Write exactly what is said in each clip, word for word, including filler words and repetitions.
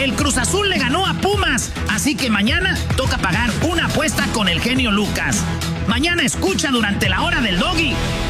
El Cruz Azul le ganó a Pumas, así que mañana toca pagar una apuesta con el genio Lucas. Mañana escucha durante la hora del Doggy.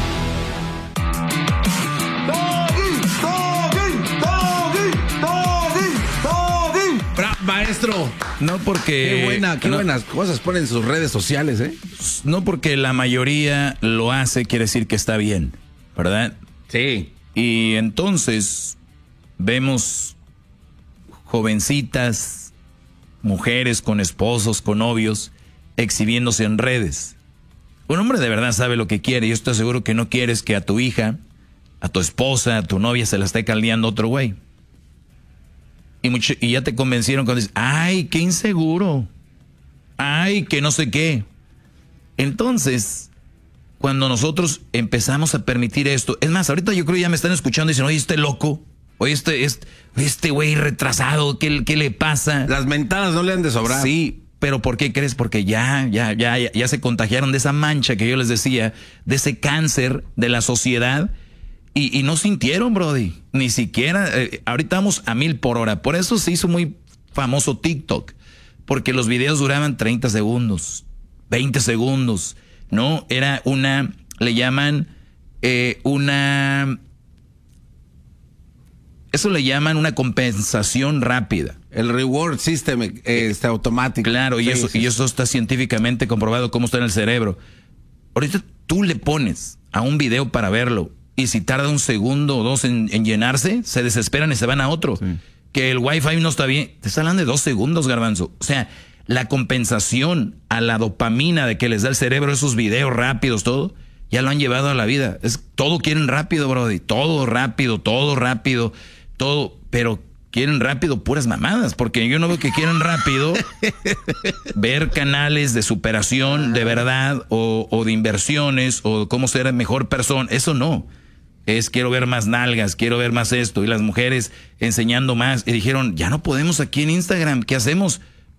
Maestro, no porque... Qué, buena, qué no, buenas cosas ponen en sus redes sociales, ¿eh? No porque la mayoría lo hace, quiere decir que está bien, ¿verdad? Sí. Y entonces vemos jovencitas, mujeres con esposos, con novios, exhibiéndose en redes. Un hombre de verdad sabe lo que quiere. Yo estoy seguro que no quieres que a tu hija, a tu esposa, a tu novia se la esté caldeando otro güey. Y, mucho, y ya te convencieron cuando dices, ay, qué inseguro, ay, que no sé qué. Entonces, cuando nosotros empezamos a permitir esto, es más, ahorita yo creo que ya me están escuchando y dicen, oye, este loco, oye, este este este güey retrasado, ¿qué, ¿qué le pasa? Las mentadas no le han de sobrar. Sí, pero ¿por qué crees? Porque ya, ya, ya, ya, ya se contagiaron de esa mancha que yo les decía, de ese cáncer de la sociedad. Y, y no sintieron, brody, ni siquiera, eh, ahorita vamos a mil por hora. Por eso se hizo muy famoso TikTok, porque los videos duraban treinta segundos, veinte segundos, ¿no? Era una, le llaman eh, una, eso le llaman una compensación rápida. El reward system eh, está automático. Claro, y, sí, eso, sí. y eso está científicamente comprobado cómo está en el cerebro. Ahorita tú le pones a un video para verlo, y si tarda un segundo o dos en, en llenarse, se desesperan y se van a otro. Sí. Que el wifi no está bien. Te está hablando de dos segundos, Garbanzo. O sea, la compensación a la dopamina de que les da el cerebro esos videos rápidos, todo, ya lo han llevado a la vida. Es, todo quieren rápido, brody. Todo rápido, todo rápido, todo. Pero quieren rápido puras mamadas, porque yo no veo que quieran rápido ver canales de superación de verdad o, o de inversiones o cómo ser mejor persona. Eso no. Es quiero ver más nalgas, quiero ver más esto. Y las mujeres enseñando más. Y dijeron, ya no podemos aquí en Instagram. ¿Qué hacemos?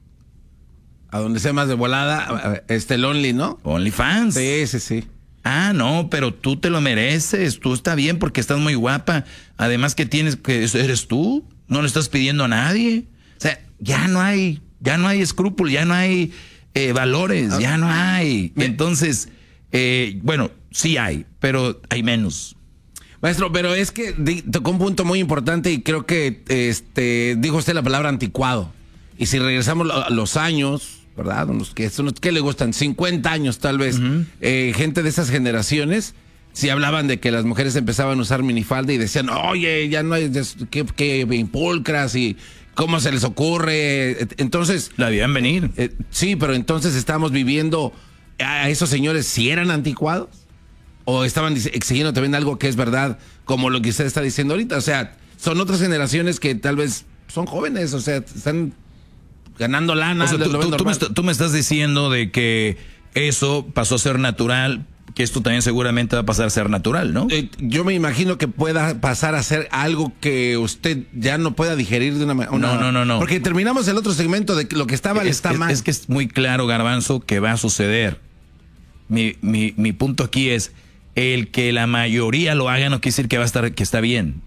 A donde sea más de volada, este el Only, ¿no? OnlyFans. Sí, sí, sí. Ah, no, pero tú te lo mereces. Tú está bien porque estás muy guapa. Además que tienes, que eres tú. No le estás pidiendo a nadie. O sea, ya no hay, ya no hay escrúpulos, ya no hay eh, valores, okay. ya no hay. Entonces, eh, bueno, sí hay, pero hay menos. Maestro, pero es que tocó un punto muy importante y creo que este dijo usted la palabra anticuado. Y si regresamos a los años, ¿verdad? Unos que, unos que le gustan, cincuenta años tal vez, uh-huh. eh, gente de esas generaciones, si hablaban de que las mujeres empezaban a usar minifalda y decían, oye, ya no hay, que, que impulcras y cómo se les ocurre. Entonces... La veían venir. Eh, sí, pero entonces estamos viviendo a esos señores, ¿si eran anticuados? ¿O estaban exigiendo también algo que es verdad, como lo que usted está diciendo ahorita? O sea, son otras generaciones que tal vez son jóvenes, o sea, están ganando lana. O sea, tú, tú, tú, me, tú me estás diciendo de que eso pasó a ser natural, que esto también seguramente va a pasar a ser natural, ¿no? Eh, yo me imagino que pueda pasar a ser algo que usted ya no pueda digerir de una manera. No, no, no, no. Porque terminamos el otro segmento de que lo que estaba es, está es, mal. Es que es muy claro, Garbanzo, que va a suceder. Mi, mi, mi punto aquí es, el que la mayoría lo haga no quiere decir que va a estar, que está bien.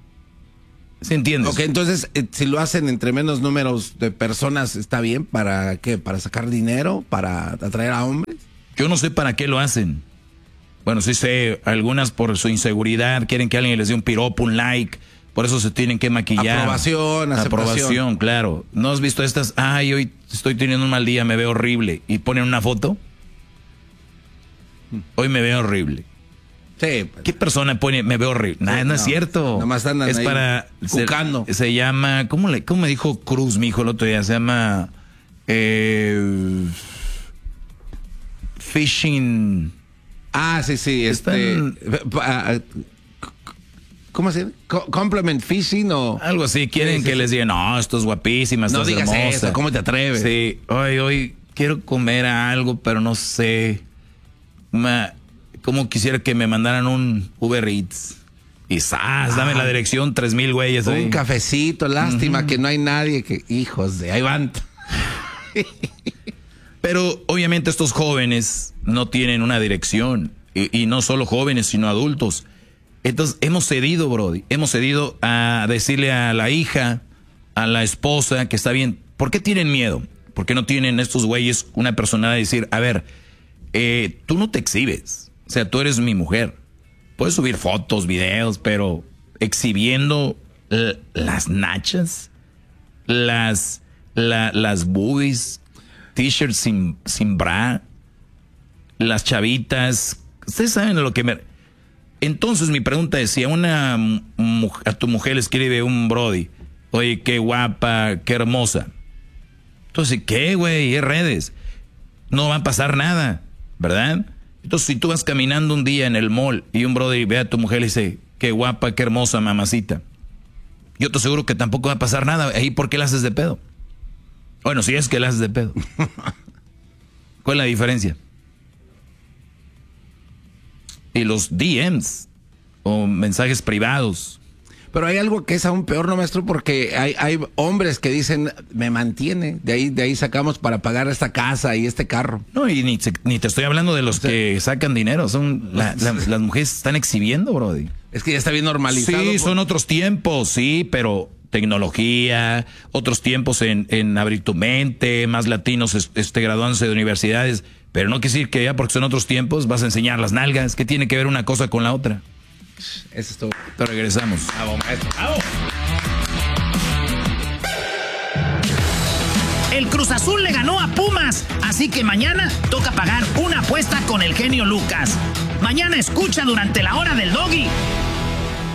¿Se entiende? Ok, entonces, eh, si lo hacen entre menos números de personas, ¿está bien? ¿Para qué? ¿Para sacar dinero? ¿Para atraer a hombres? Yo no sé para qué lo hacen. Bueno, sí sé, algunas por su inseguridad quieren que alguien les dé un piropo, un like, por eso se tienen que maquillar. Aprobación, aceptación. Aprobación, claro. ¿No has visto estas? Ay, hoy estoy teniendo un mal día, me veo horrible. Y ponen una foto. Hoy me veo horrible. Sí. ¿Qué persona pone me veo horrible? Nah, sí, no, no es cierto. Nada más andan es ahí para cucando. Se, se llama, ¿cómo le, cómo me dijo Cruz, mi hijo, el otro día? Se llama eh, phishing. Ah, sí, sí. Este, ¿cómo se llama? Compliment phishing o algo así. Quieren sí, sí, que sí. les digan, no, esto es guapísima, esto no es digas hermosa. Eso, ¿cómo te atreves? Sí. Hoy, hoy quiero comer algo, pero no sé. Ma, como quisiera que me mandaran un Uber Eats. Y ¡zas! Dame ah, la dirección, tres mil güeyes. Un ahí. Cafecito, lástima uh-huh. que no hay nadie que... Hijos de... Ahí van. Pero obviamente estos jóvenes no tienen una dirección. Y, y no solo jóvenes, sino adultos. Entonces hemos cedido, Brody. Hemos cedido a decirle a la hija, a la esposa que está bien. ¿Por qué tienen miedo? ¿Por qué no tienen estos güeyes una personalidad de decir, a ver, eh, tú no te exhibes? O sea, tú eres mi mujer. Puedes subir fotos, videos, pero exhibiendo l- las nachas, las, la, las boobies, t-shirts sin, sin bra, las chavitas. Ustedes saben a lo que me... Entonces mi pregunta es, si a una a tu mujer le escribe un brody, oye, qué guapa, qué hermosa. Entonces, ¿qué, güey? Es redes. No va a pasar nada, ¿verdad? Entonces, si tú vas caminando un día en el mall y un brody ve a tu mujer y dice, qué guapa, qué hermosa, mamacita. Yo te aseguro que tampoco va a pasar nada. ¿Ahí por qué la haces de pedo? Bueno, si es que la haces de pedo. ¿Cuál es la diferencia? Y los D Ms o mensajes privados. Pero hay algo que es aún peor, ¿no, maestro? Porque hay, hay hombres que dicen, me mantiene, de ahí, de ahí sacamos para pagar esta casa y este carro. No, y ni, ni te estoy hablando de los o sea, que sacan dinero, son la, la, las mujeres están exhibiendo, brody. Es que ya está bien normalizado. Sí, por... son otros tiempos, sí, pero tecnología, otros tiempos en, en abrir tu mente, más latinos este, graduándose de universidades, pero no quiere decir que ya porque son otros tiempos vas a enseñar las nalgas, que tiene que ver una cosa con la otra. Eso es todo. Te regresamos. Bravo, maestro. Bravo. El Cruz Azul le ganó a Pumas, así que mañana toca pagar una apuesta con el genio Lucas. Mañana escucha durante la hora del Doggy.